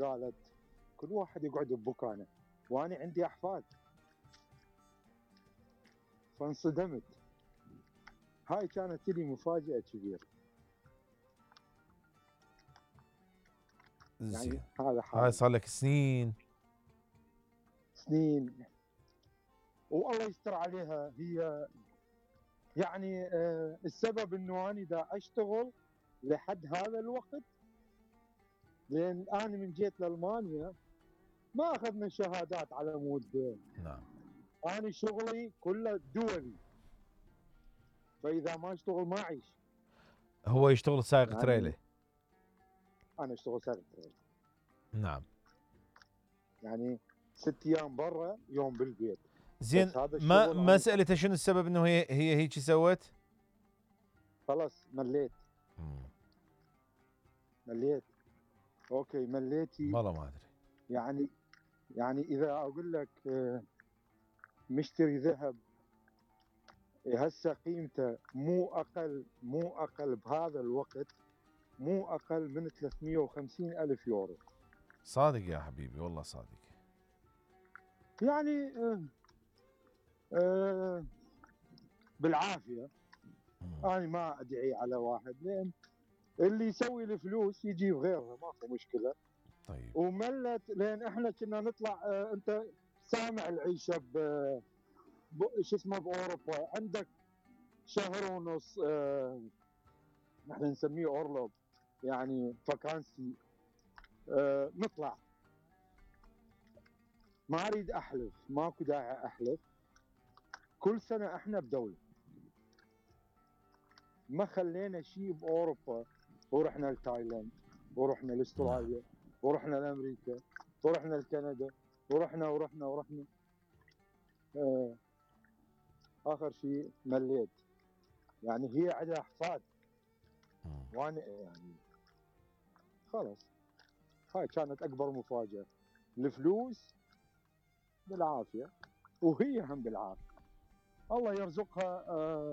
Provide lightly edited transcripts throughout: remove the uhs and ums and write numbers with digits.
زالت كل واحد يقعد بمكانه، وانا عندي احفاد فانصدمت. هاي كانت لي مفاجأة كبيرة. زين. يعني هذا هاي حال صار لك سنين. والله يستر عليها هي. يعني السبب انه انا دا اشتغل لحد هذا الوقت، لان انا من جيت لالمانيا ما اخذنا شهادات على مود. نعم. انا شغلي كله دولي، فاذا ما اشتغل ما اعيش. هو يشتغل سائق يعني تريلة. انا اشتغل سائق تريلا. نعم. يعني 6 ايام برا يوم بالبيت. زين. بس هذا ما الشغل أنا سألته شنو السبب انه هي هيك سوت؟ خلاص مليت. اوكي مليتي. والله ما ادري. يعني اذا اقول لك مشتري ذهب هسه قيمته مو اقل بهذا الوقت، مو اقل من 350 الف يورو. صادق يا حبيبي، والله صادق. يعني بالعافيه. انا ما ادعي على واحد، لان اللي يسوي الفلوس يجيب غيرها ماكو مشكله. طيب. وملت، لان احنا كنا نطلع انت سامع العيشه شو اسمه باوروبا. عندك شهر ونص نحن نسميه اورلوب، يعني فاكانسي. نطلع. ما اريد احلف، ماكو داعي احلف. كل سنه احنا بدوله، ما خلينا شيء باوروبا. ورحنا لتايلاند، ورحنا لاستراليا، ورحنا لامريكا، ورحنا لكندا، ورحنا. اخر شيء مليت. يعني هي عندها احفاد، وانا يعني خلاص. هاي كانت اكبر مفاجاه. الفلوس بالعافيه، وهي هم بالعافيه. الله يرزقها.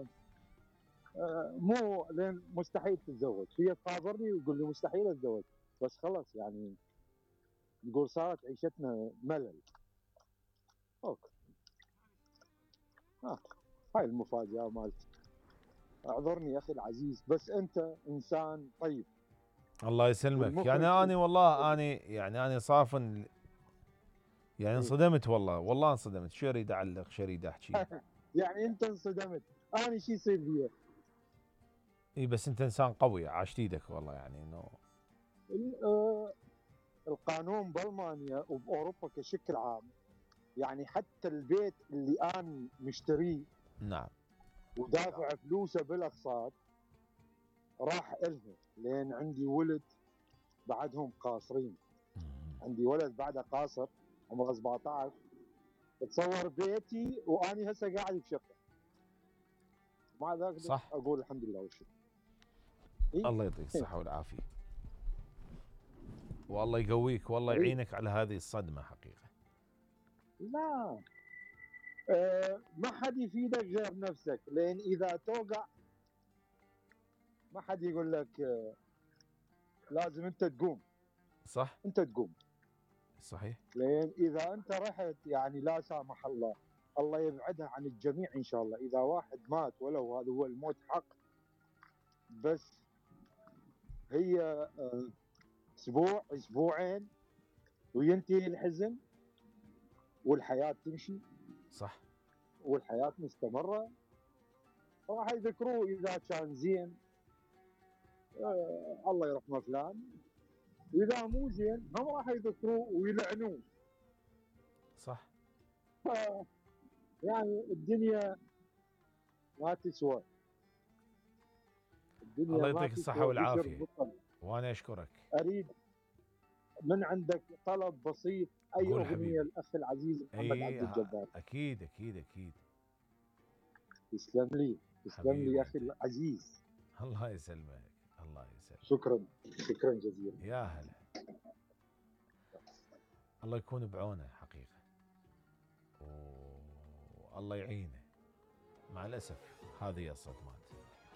مو لين مستحيل تتزوج. هي تخابرني وتقول لي مستحيل اتزوج، بس خلاص يعني نقول صارت عيشتنا ملل. اوكي. هاي المفاجاه مالتي. اعذرني يا اخي العزيز، بس انت انسان طيب. الله يسلمك. يعني انا والله انا صافن. يعني انصدمت، والله انصدمت. شو اريد اعلق، شو اريد احكي. يعني انت انصدمت، انا شو يصير بي؟ اي بس انت انسان قوي، عاشت ايدك والله. يعني انه القانون بالمانيا وباوروبا كشكل عام، يعني حتى البيت اللي انا مشتريه نعم ودافع فلوسه بالاقساط راح الها، لان عندي ولد بعدهم قاصرين. عندي ولد بعده قاصر عمره 17. تصور بيتي واني هسه قاعد بشقه. مع ذلك صح. اقول الحمد لله والشكر. الله يعطيك الصحة والعافية، والله يقويك، والله يعينك على هذه الصدمة حقيقة. لا ما حد يفيدك غير نفسك، لان اذا توقع ما حد يقول لك لازم انت تقوم. صح. انت تقوم. صحيح. لان اذا انت رحت يعني لا سامح الله، الله يبعدها عن الجميع ان شاء الله، اذا واحد مات ولو هذا هو الموت حق، بس هي اسبوع اسبوعين وينتهي الحزن والحياه تمشي. صح. والحياه مستمره. راح يذكروه اذا كان زين الله يرحمه فلان، واذا مو زين هم راح يذكروه ويلعنوه. صح. يعني الدنيا ما تسوى. الله الدنيا ما يعطيك الصحة تسوى بشر والعافية، بطل. وانا اشكرك. اريد من عندك طلب بسيط، اي قول اغنيه حبيبي. الاخ العزيز محمد عبد اي الجبار. اكيد اكيد اكيد. تسلم لي، تسلم لي يا اخي العزيز. الله يسلمك، الله يسلمك. شكرا، شكرا جزيلا. يا هلا. الله يكون بعونه حقيقة، والله يعينه. مع الأسف هذه الصدمة.